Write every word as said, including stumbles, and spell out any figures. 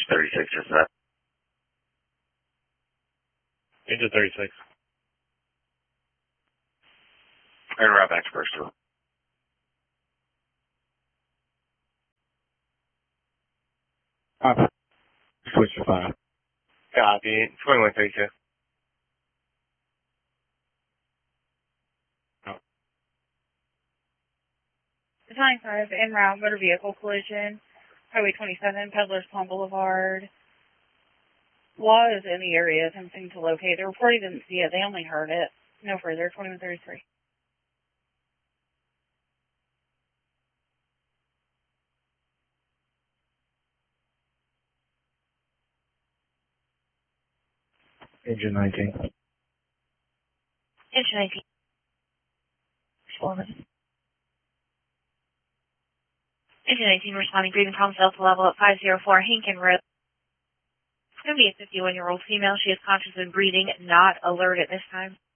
thirty-six is that. Engine thirty-six. And route back to Bristol. Copy. Switch to five. Copy. twenty-one thirty-two. nine five, en route, motor vehicle collision, Highway twenty-seven, Peddler's Pond Boulevard. Law is in the area, attempting to locate. The reporter didn't see it, they only heard it. No further, twenty-one thirty-three. Engine nineteen. Engine nineteen. Responding. Engine nineteen responding, breathing problems, delta level at five oh four Hinkin Road. It's going to be a fifty-one-year-old female. She is conscious and breathing, not alert at this time.